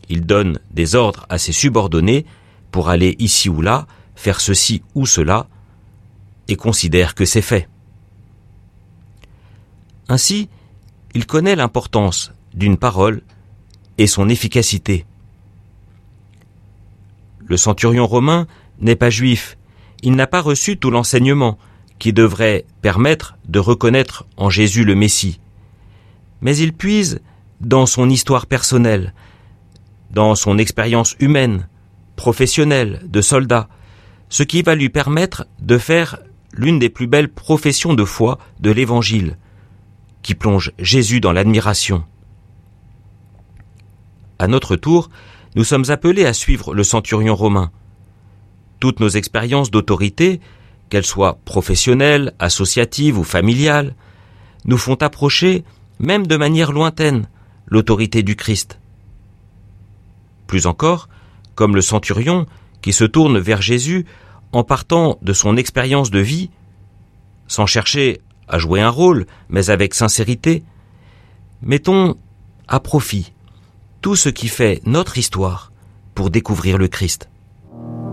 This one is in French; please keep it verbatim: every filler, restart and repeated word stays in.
Il donne des ordres à ses subordonnés pour aller ici ou là, faire ceci ou cela, et considère que c'est fait. Ainsi, il connaît l'importance d'une parole et son efficacité. Le centurion romain n'est pas juif, il n'a pas reçu tout l'enseignement qui devrait permettre de reconnaître en Jésus le Messie. Mais il puise dans son histoire personnelle, dans son expérience humaine, professionnelle, de soldat, ce qui va lui permettre de faire l'une des plus belles professions de foi de l'Évangile, qui plonge Jésus dans l'admiration. À notre tour, nous sommes appelés à suivre le centurion romain. Toutes nos expériences d'autorité, qu'elles soient professionnelles, associatives ou familiales, nous font approcher, même de manière lointaine, l'autorité du Christ. Plus encore, comme le centurion qui se tourne vers Jésus en partant de son expérience de vie, sans chercher à jouer un rôle, mais avec sincérité, mettons à profit tout ce qui fait notre histoire pour découvrir le Christ.